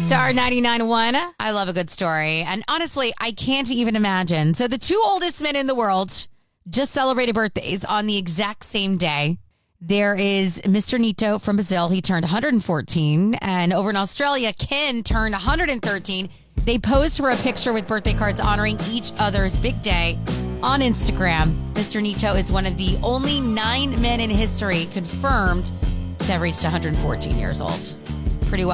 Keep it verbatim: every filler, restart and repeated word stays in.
Star ninety-nine point one. I love a good story. And honestly, I can't even imagine. So the two oldest men in the world just celebrated birthdays on the exact same day. There is Mister Nito from Brazil. He turned one hundred fourteen. And over in Australia, Ken turned one hundred thirteen. They posed for a picture with birthday cards honoring each other's big day on Instagram. Mister Nito is one of the only nine men in history confirmed to have reached one hundred fourteen years old.